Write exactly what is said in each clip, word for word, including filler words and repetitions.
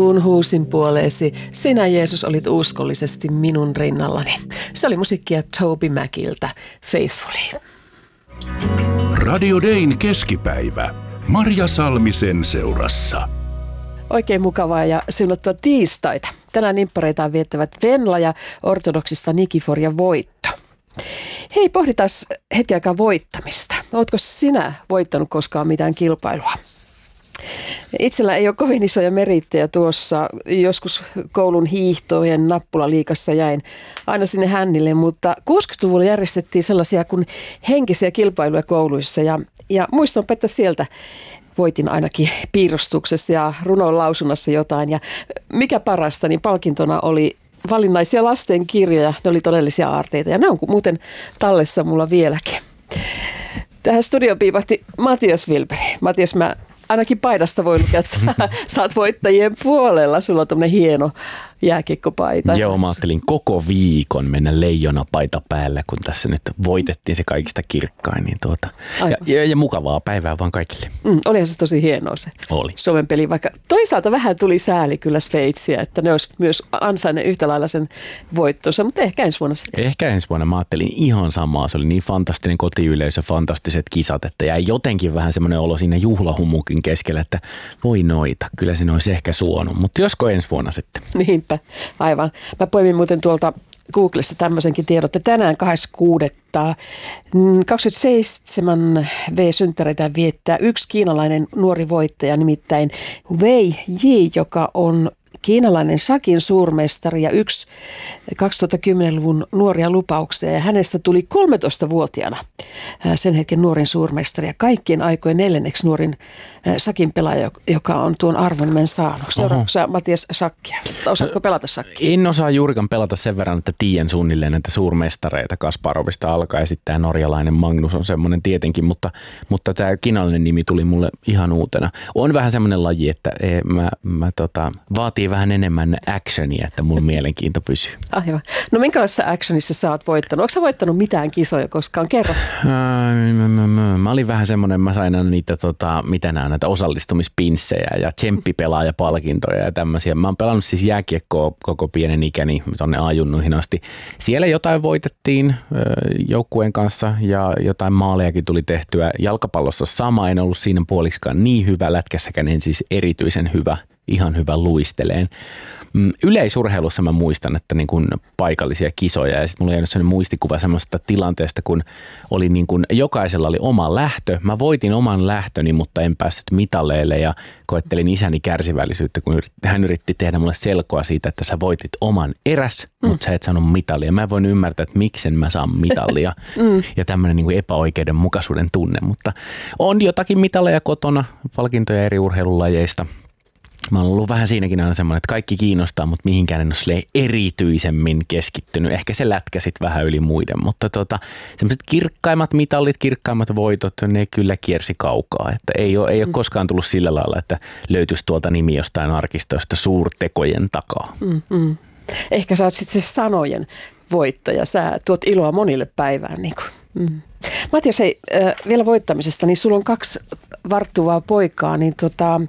Kun huusin puoleesi, sinä Jeesus olit uskollisesti minun rinnallani. Se oli musiikkia Toby Maciltä, Faithfully. Radio Dayn keskipäivä. Marja Salmisen seurassa. Oikein mukavaa ja siunattua tiistaita. Tänään nimppareitaan viettävät Venla ja ortodoksista Nikifor ja Voitto. Hei, pohditaan hetki aikaa voittamista. Ootko sinä voittanut koskaan mitään kilpailua? Itsellä ei ole kovin isoja merittejä tuossa. Joskus koulun hiihtojen nappulaliigassa jäin aina sinne hännille, mutta kuusikymmentäluvulla järjestettiin sellaisia kuin henkisiä kilpailuja kouluissa ja, ja muistanpa, että sieltä voitin ainakin piirustuksessa ja runon lausunnassa jotain. Ja mikä parasta, niin palkintona oli valinnaisia lastenkirjoja. Ne oli todellisia aarteita ja ne on muuten tallessa mulla vieläkin. Tähän studioon piipahti Matias Wilberi. Matias, mä ainakin paidasta voi lukea, että sä, sä oot voittajien puolella. Sulla on tämmöinen hieno jääkiekkopaita. Joo, mä ajattelin koko viikon mennä leijonapaita päällä, kun tässä nyt voitettiin se kaikista kirkkain. Niin tuota, ja, ja, ja mukavaa päivää vaan kaikille. Mm, olihan se tosi hienoa se Oli. Suomen peli, vaikka toisaalta vähän tuli sääli kyllä Sveitsiä, että ne olisi myös ansainneet yhtä lailla sen voittonsa, mutta ehkä ensi vuonna sitten. Ehkä ensi vuonna mä ajattelin ihan samaa. Se oli niin fantastinen kotiyleisö, fantastiset kisat, että jäi jotenkin vähän semmoinen olo siinä juhlahumukin keskellä, että voi noita, kyllä se olisi ehkä suonut, mutta josko ensi vuonna sitten. Niinpä, aivan. Mä poimin muuten tuolta Googlessa tämmöisenkin tiedon, että tänään kahdeskymmenes kuudetta kaksikymmentäseitsemän V-synttäreitä viettää yksi kiinalainen nuori voittaja, nimittäin Wei Ji, joka on kiinalainen shakin suurmestari ja yksi kaksituhattakymmenluvun nuoria lupauksia. Ja hänestä tuli kolmetoistavuotiaana sen hetken nuorin suurmestari ja kaikkien aikojen neljänneksi nuorin shakin pelaaja, joka on tuon arvonimen saanut. Seuraatko sä, Matias, shakkia? Osaatko pelata shakkia? En osaa juurikaan pelata sen verran, että tiedän suunnilleen näitä suurmestareita. Kasparovista alkaa ja sitten tämä norjalainen Magnus on semmoinen tietenkin, mutta, mutta tämä kiinalainen nimi tuli mulle ihan uutena. On vähän semmoinen laji, että mä, mä tota, vaatii vähän enemmän actionia, että mun mielenkiinto pysyy. Aivan. No minkälaisessa actionissa sä oot voittanut? Onko sä voittanut mitään kisoja koskaan? Kerro. Mä olin vähän semmoinen, mä sain aina niitä, tota, mitä nämä näitä osallistumispinssejä ja tsemppipelaajapalkintoja ja tämmöisiä. Mä oon pelannut siis jääkiekkoa koko pienen ikäni tonne A-junnuihin asti. Siellä jotain voitettiin joukkueen kanssa ja jotain maalejakin tuli tehtyä. Jalkapallossa sama, en ollut siinä puoliksikaan niin hyvä, lätkässäkään en siis erityisen hyvä. Ihan hyvä luisteleen. Yleisurheilussa mä muistan, että niin kuin paikallisia kisoja ja sitten mulla jäi sellainen muistikuva semmoista tilanteesta, kun oli niin kuin, jokaisella oli oma lähtö. Mä voitin oman lähtöni, mutta en päässyt mitaleille ja koettelin isäni kärsivällisyyttä, kun hän yritti tehdä mulle selkoa siitä, että sä voitit oman eräs, mm. mutta sä et saanut mitalia. Mä en voinut ymmärtää, että miksen mä saan mitalia mm. ja tämmöinen niin kuin epäoikeudenmukaisuuden tunne, mutta on jotakin mitaleja kotona, palkintoja eri urheilulajeista. Mä oon ollut vähän siinäkin aina semmoinen, että kaikki kiinnostaa, mutta mihinkään en ole erityisemmin keskittynyt. Ehkä se lätkä sit vähän yli muiden, mutta tota, semmoiset kirkkaimmat mitallit, kirkkaimmat voitot, ne kyllä kiersi kaukaa. Että ei ole, ei ole koskaan tullut sillä lailla, että löytyisi tuolta nimi jostain arkistoista suurtekojen takaa. Mm-hmm. Ehkä sä oot sitten se sanojen voittaja. Sä tuot iloa monille päivään. Niin kuin. Mm. Matias, hei, äh, vielä voittamisesta, niin sulla on kaksi varttuvaa poikaa, niin tota...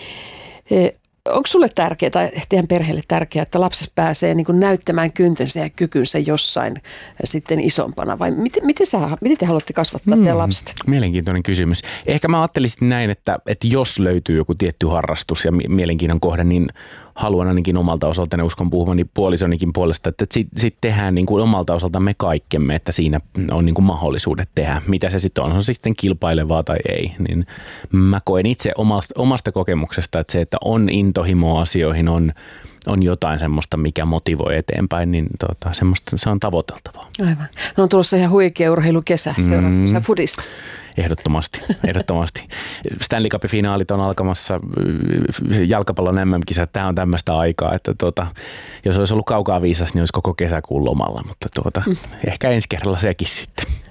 Onko sulle tärkeää tai teidän perheelle tärkeää, että lapsessa pääsee niin kuin näyttämään kyntensä ja kykynsä jossain sitten isompana? Vai miten, miten, sä, miten te haluatte kasvattaa teidän lapset? Mielenkiintoinen kysymys. Ehkä mä ajattelisin näin, että, että jos löytyy joku tietty harrastus ja mielenkiinnon kohde, niin haluan ainakin omalta osaltani, uskon puhuvani puolisonikin puolesta, että sitten sit tehdään niin kuin omalta osaltamme kaikkemme, että siinä on niin kuin mahdollisuudet tehdä. Mitä se sitten on, on se sitten kilpailevaa tai ei. Niin mä koen itse omasta, omasta kokemuksesta, että se, että on intohimoa asioihin, on, on jotain semmoista, mikä motivoi eteenpäin, niin tota, semmoista, se on tavoiteltavaa. Aivan. No on tulossa ihan huikea urheilukesä, seuraavaksi mm. fudista. Ehdottomasti, ehdottomasti. Stanley Cupin finaalit on alkamassa, jalkapallon M M-kisat, tämä on tämmöistä aikaa, että tuota, jos olisi ollut kaukaa viisas, niin olisi koko kesäkuun lomalla, mutta tuota, mm. ehkä ensi kerralla sekin sitten.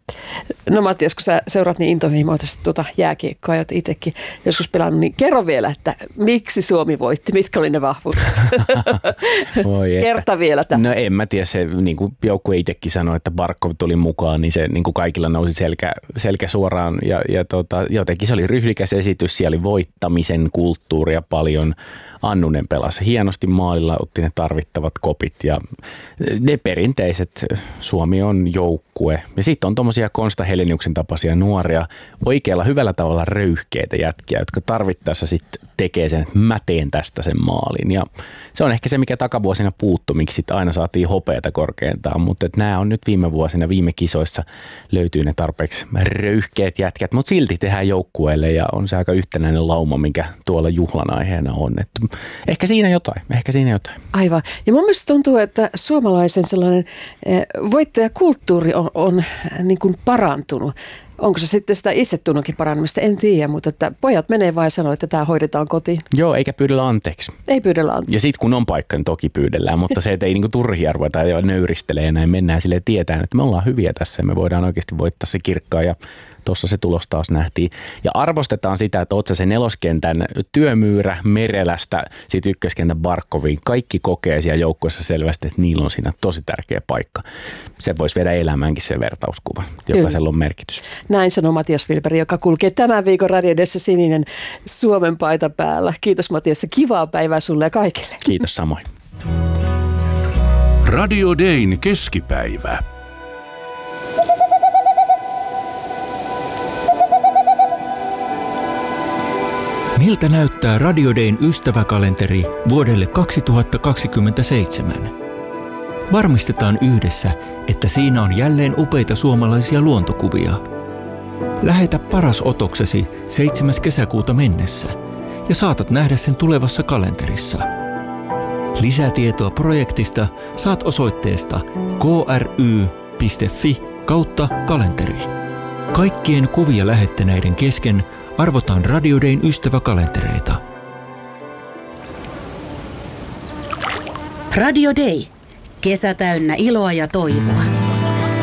No Matias, kun sä seuraat niin intohimoisesti tuota jääkiekkoa, jota itsekin joskus pelannut, niin kerro vielä, että miksi Suomi voitti, mitkä oli ne vahvuudet? Kerta vielä tämä. No en mä tiedä, se niin kuin joukkue itsekin sanoi, että Barkov tuli mukaan, niin se niin kuin kaikilla nousi selkä, selkä suoraan ja, ja tota, jotenkin se oli ryhdikäs esitys, siellä oli voittamisen kulttuuria paljon. Annunen pelasi hienosti maalilla, otti ne tarvittavat kopit ja ne perinteiset Suomi on joukkue. Ja sitten on tommosia Konsta Heleniuksen tapaisia nuoria, oikealla hyvällä tavalla röyhkeitä jätkiä, jotka tarvittaessa sitten tekee sen, että mä teen tästä sen maalin. Ja se on ehkä se, mikä takavuosina puuttui, miksi sit aina saatiin hopeata korkeintaan, mutta nämä on nyt viime vuosina, viime kisoissa löytyy ne tarpeeksi röyhkeät jätkät, mutta silti tehdään joukkueelle ja on se aika yhtenäinen lauma, mikä tuolla juhlan aiheena on. Et ehkä siinä jotain, ehkä siinä jotain. Aivan. Ja mun mielestä tuntuu, että suomalaisen sellainen voittajakulttuuri on, on niin kuin parantunut. Onko se sitten sitä itsetunnonkin parannamista? En tiedä, mutta että pojat menee vaan ja sanoo, että tämä hoidetaan kotiin. Joo, eikä pyydellä anteeksi. Ei pyydellä anteeksi. Ja sitten kun on paikka, niin toki pyydellään, mutta se, että ei niinku turhia ruveta ja nöyristelee ja näin mennään silleen tietään, että me ollaan hyviä tässä ja me voidaan oikeasti voittaa se kirkkaa ja tuossa se tulos taas nähtiin. Ja arvostetaan sitä, että oot sä se neloskentän työmyyrä Merelästä, sit ykköskentän Barkoviin. Kaikki kokee siellä joukkueessa selvästi, että niillä on siinä tosi tärkeä paikka. Se voisi viedä elämäänkin se vertauskuva. Jokaisella on merkitys. Näin sanoo Matias Filberg, joka kulkee tämän viikon Radio Edessä sininen Suomen paita päällä. Kiitos Matias, kivaa päivää sulle ja kaikille. Kiitos samoin. Radio Dayn keskipäivä. Miltä näyttää Radio Dayn ystäväkalenteri vuodelle kaksituhattakaksikymmentäseitsemän? Varmistetaan yhdessä, että siinä on jälleen upeita suomalaisia luontokuvia. Lähetä paras otoksesi seitsemäs kesäkuuta mennessä ja saatat nähdä sen tulevassa kalenterissa. Lisätietoa projektista saat osoitteesta kry piste fi kautta kalenteri. Kaikkien kuvia lähettäneiden kesken arvotaan Radio Dayn ystäväkalentereita. Radio Day. Kesä täynnä iloa ja toivoa.